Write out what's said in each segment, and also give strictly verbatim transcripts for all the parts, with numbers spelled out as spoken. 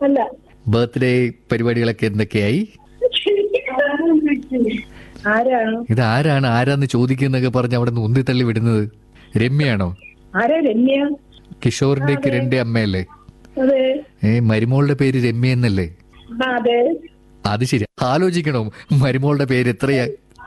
അല്ല. ബർത്ത്ഡേ പരിപാടികളൊക്കെ എന്തൊക്കെയായി? ആരാണ് ഇത് ആരാണ് ആരാന്ന് ചോദിക്കുന്നൊക്കെ പറഞ്ഞ് അവിടെ നിന്ന് ഉന്തിത്തള്ളി വിടുന്നത്? രമ്യയാണോ? ആരാ രമ്യ? കിഷോറിന്റെ കിരണിന്റെ അമ്മയല്ലേ? അതെ. ഏ മരുമോളുടെ പേര് രമ്യ എന്നല്ലേ? ആ, അതെ. അത് ശരി. ആലോചിക്കണോ മരുമോളുടെ പേര് എത്രയാ?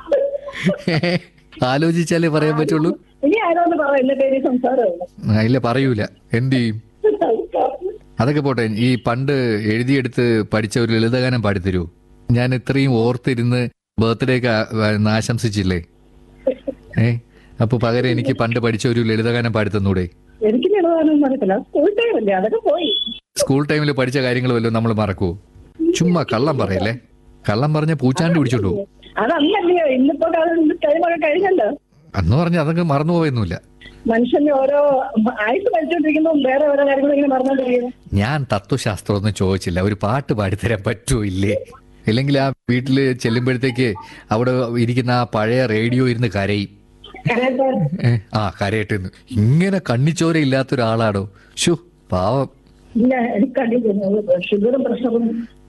ആലോചിച്ചാലേ പറയാൻ പറ്റുള്ളൂ. ഇനി ആരോന്ന് പറ, എന്റെ പേര് സംസാരമല്ല. ഇല്ല പറയൂല. എന്ത് ചെയ്യും? അതൊക്കെ പോട്ടെ. ഈ പണ്ട് എഴുതിയെടുത്ത് പഠിച്ച ഒരു ലളിതഗാനം പാടിത്തരൂ. ഞാൻ ഇത്രയും ഓർത്തിരുന്ന് ബർത്ത്ഡേ ഒക്കെ ആശംസിച്ചില്ലേ? ഏ അപ്പൊ പകരം എനിക്ക് പണ്ട് പഠിച്ച ഒരു ലളിതഗാനം പാടിത്തന്നൂടെ? എനിക്ക് ലളിതഗാനം അറിയത്തില്ല. സ്കൂൾ ടൈമല്ലേ, അതൊക്കെ പോയി. സ്കൂൾ ടൈമിൽ പഠിച്ച കാര്യങ്ങൾ വല്ലതും നമ്മൾ മറക്കുവോ? ചുമ്മാ കള്ളം പറയല്ലേ. കള്ളം പറഞ്ഞ പൂച്ചാണ്ടി പിടിച്ചോണ്ടു. അതല്ലല്ലോ, ഇന്നിപ്പോ ടൈമൊക്കെ കഴിഞ്ഞല്ലോ. അന്ന് പറഞ്ഞ അതൊക്കെ മറന്നുപോയൊന്നുമില്ല. മനുഷ്യന്റെ ഓരോ ആയുസ് പഠിച്ചോണ്ടിരിക്കുമ്പോ വേറെ ഓരോ കാര്യങ്ങൾ ഇങ്ങനെ മറന്നോണ്ടിരിക്കുന്നു. ഞാൻ തത്വശാസ്ത്രം ഒന്നും ചോദിച്ചില്ല. ഒരു പാട്ട് പാടിത്തരാൻ പറ്റുമോ ഇല്ലേ? ഇല്ലെങ്കിൽ ആ വീട്ടില് ചെല്ലുമ്പോഴത്തേക്ക് അവിടെ ഇരിക്കുന്ന ആ പഴയ റേഡിയോ ഇരുന്ന് കരയും. ആ കരയട്ടെ. ഇങ്ങനെ കണ്ണിച്ചോര ഇല്ലാത്ത ഒരാളാണോ? ഷു പാവം. ഇല്ല, എനിക്ക് ഷുഗറും പ്രഷറും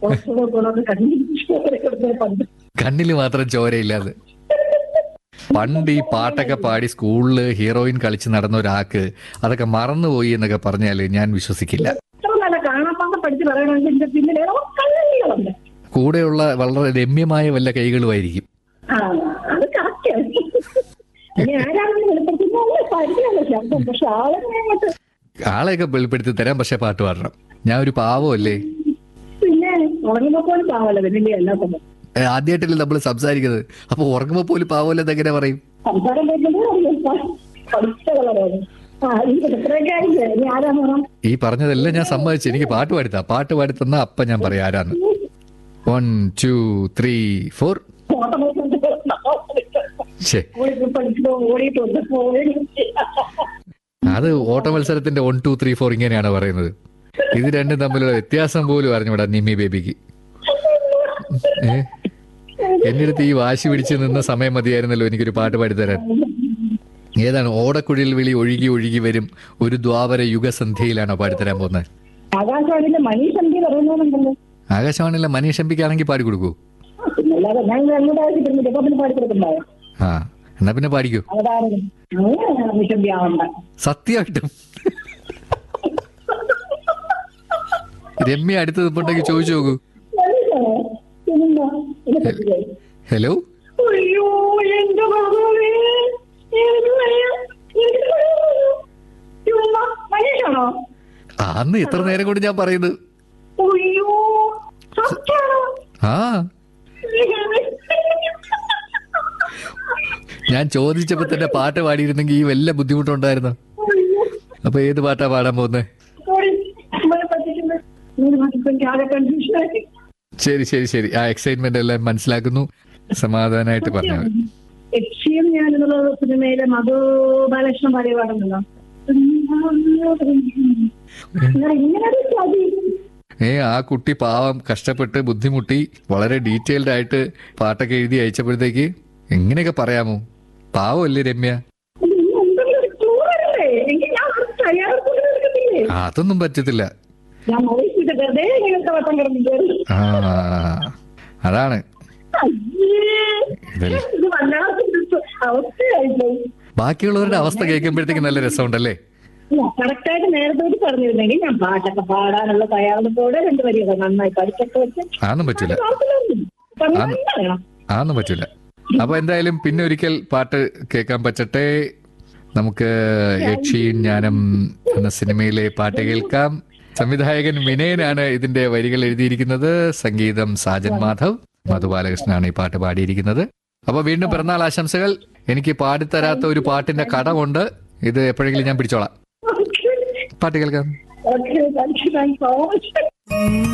കണ്ണില് മാത്രം ചോരയില്ലാതെ. പണ്ട് ഈ പാട്ടൊക്കെ പാടി സ്കൂളില് ഹീറോയിൻ കളിച്ച് നടന്ന ഒരാൾക്ക് അതൊക്കെ മറന്നുപോയി എന്നൊക്കെ പറഞ്ഞാല് ഞാൻ വിശ്വസിക്കില്ല. കൂടെയുള്ള വളരെ രമ്യമായ വല്ല കൈകളുമായിരിക്കും. ആളെയൊക്കെ വെളിപ്പെടുത്തി തരാം, പക്ഷെ പാട്ട് പാടണം. ഞാൻ ഒരു പാവമല്ലേ? ആദ്യമായിട്ടല്ലേ നമ്മൾ സംസാരിക്കുന്നത്. അപ്പൊ ഉറങ്ങുമ്പോ പോലും പാവമല്ലെന്ന് എങ്ങനെ പറയും? ഈ പറഞ്ഞതെല്ലാം ഞാൻ സമ്മതിച്ചു. എനിക്ക് പാട്ട് പാടിത്താ. പാട്ട് പാടിത്തന്ന അപ്പൊ ഞാൻ പറയാം ആരാന്ന്. One two three four. അത് ഓട്ട മത്സരത്തിന്റെ വൺ ടു ത്രീ ഫോർ ഇങ്ങനെയാണ് പറയുന്നത്. ഇത് രണ്ടും തമ്മിലുള്ള വ്യത്യാസം പോലും അറിഞ്ഞൂടാ നിമ്മി ബേബിക്ക്. ഏ എന്റെ അടുത്ത് ഈ വാശി പിടിച്ച് നിന്ന സമയം മതിയായിരുന്നല്ലോ എനിക്കൊരു പാട്ട് പാടിത്തരാൻ. ഏതാണ്? ഓടക്കുഴൽ വിളി ഒഴുകി ഒഴുകി വരും ഒരു ദ്വാപര യുഗസന്ധ്യയിലാണോ പാടിത്തരാൻ പോകുന്നത്? ആകാശവാണിയിലെ മനീഷ് പറയുന്നുണ്ടല്ലോ. ആകാശവാണിയിലെ മനീഷ് എംപിക്കാണെങ്കിൽ പാടിക്കൊടുക്കൂ. ആ എന്നാ പിന്നെ പാടിക്കോ. സത്യമായിട്ടും രമ്യ അടുത്ത് നിൽപ്പുണ്ടെങ്കിൽ ചോദിച്ചു നോക്കൂ. ഹലോ. അന്ന് ഇത്ര നേരം കൊണ്ട് ഞാൻ പറയുന്നത്. ആ ഞാൻ ചോദിച്ചപ്പോ തന്നെ പാട്ട് പാടിയിരുന്നെങ്കിൽ ഈ വല്ല ബുദ്ധിമുട്ടുണ്ടായിരുന്നു. അപ്പൊ ഏത് പാട്ടാ പാടാൻ പോകുന്നത്? ശരി ശരി ശരി. ആ എക്സൈറ്റ്മെന്റ് എല്ലാം മനസ്സിലാക്കുന്നു. സമാധാനമായിട്ട് പറഞ്ഞു. സിനിമയിലെ മധു ബാലകൃഷ്ണൻ പാടിയ പാടുന്നുണ്ടോ? ഏ ആ കുട്ടി പാവം കഷ്ടപ്പെട്ട് ബുദ്ധിമുട്ടി വളരെ ഡീറ്റെയിൽഡ് ആയിട്ട് പാട്ടൊക്കെ എഴുതി അയച്ചപ്പോഴത്തേക്ക് എങ്ങനെയൊക്കെ പറയാമോ? പാവമല്ലേ രമ്യ? അതൊന്നും പറ്റത്തില്ല. ആ അതാണ്. ബാക്കിയുള്ളവരുടെ അവസ്ഥ കേൾക്കുമ്പോഴത്തേക്ക് നല്ല രസമുണ്ടല്ലേ? കറക്റ്റായിട്ട് നേരത്തെ പറഞ്ഞിരുന്നെങ്കിൽ ഞാൻ പാട്ടൊക്കെ പാടാനുള്ള തയ്യാറെടുപ്പോടെ രണ്ടുപേരും നന്നായി പഠിച്ചൊക്കെ വെച്ച്. ആന്നും പറ്റൂല. ആന്നും പറ്റൂല. അപ്പൊ എന്തായാലും പിന്നെ ഒരിക്കൽ പാട്ട് കേൾക്കാൻ പറ്റട്ടെ. നമുക്ക് യക്ഷിയും ഞാനും എന്ന സിനിമയിലെ പാട്ട് കേൾക്കാം. സംവിധായകൻ വിനയനാണ് ഇതിന്റെ വരികൾ എഴുതിയിരിക്കുന്നത്. സംഗീതം സാജൻ മാധവ്. മധു ബാലകൃഷ്ണനാണ് ഈ പാട്ട് പാടിയിരിക്കുന്നത്. അപ്പൊ വീണ്ടും പിറന്നാൾ ആശംസകൾ. എനിക്ക് പാടിത്തരാത്ത ഒരു പാട്ടിന്റെ കടമുണ്ട്. ഇത് എപ്പോഴെങ്കിലും ഞാൻ പിടിച്ചോളാം. പാട്ട് കേൾക്കാം.